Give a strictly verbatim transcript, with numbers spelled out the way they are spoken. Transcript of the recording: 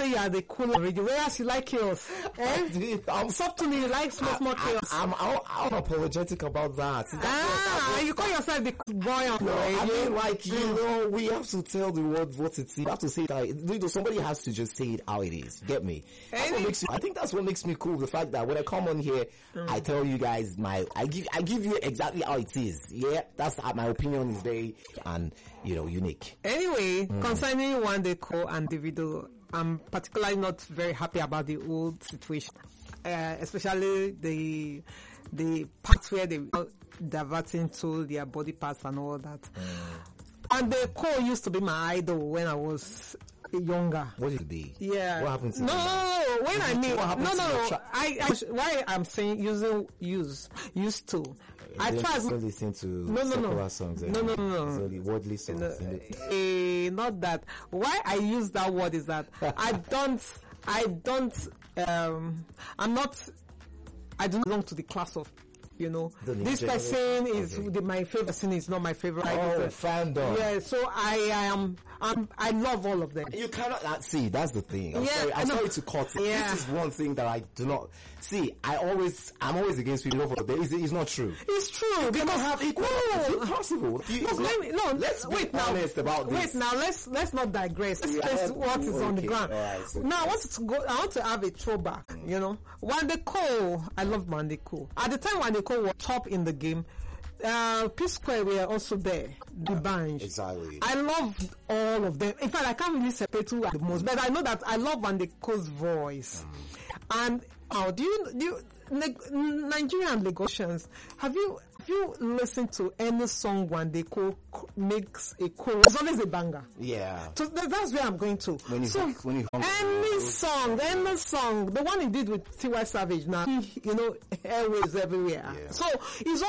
say you are the cool radio, whereas you like chaos. Eh? I'm Subtly, you like small, small chaos. I, I'm, I'm, I'm apologetic about that. That's ah, what, you call yourself the boy on no, the radio. I mean, like, you mm. know, we have to tell the world what it is. We have to say that, you know, somebody has to just say it how it is. Get me? That's what makes me, I think that's what makes me cool. The fact that when I come on here, mm. I tell you guys my, I give, I give you exactly how it is. Yeah, that's how my opinion is very, and, you know, unique. Anyway, mm. concerning Wande Coal and Davido, I'm particularly not very happy about the old situation, uh, especially the the parts where they were diverting to their body parts and all that. Mm. And the Coal used to be my idol when I was younger. What did it be? Yeah. What happened to no, you? when I mean, no, no, no. Tra- I, I, why I'm saying using, use, used to. I try to listen to no, no, no. songs. No, no, no, no. It's only worldly songs. No, uh, not that. Why I use that word is that I don't, I don't, um, I'm not, I don't belong to the class of, you know, this person is okay. the, my favorite person is not my favorite. Oh, fandom. Yeah, so I, I am, I'm, I love all of them. You cannot uh, see. That's the thing. I'm yeah, sorry. I'm sorry to cut. Yeah. This is one thing that I do not see. I always, I'm always against people over there. It's, it's not true. It's true. You because cannot have equal. No, it's impossible. You, no, let me, no, let's wait be now. honest about this. Wait now. Let's let's not digress. Let's face what is okay. on the ground. Right, so now I want to go. I want to have a throwback. Mm. You know, Wande Coal. I love Wande Coal. At the time, Wande Coal was top in the game. Uh, P Square were also there. The band. Exactly. I love all of them. In fact, I can't really separate who are the most, but I know that I love Wande Coal's voice. Mm. And oh, do you do you, Nigerian Lagosians, have you have you listened to any song Wande Coal makes a chorus? It's always a banger. Yeah. So that's where I'm going to. When so when you any song, any song, the one he did with T Y Savage now, you know, airwaves everywhere. Yeah. So it's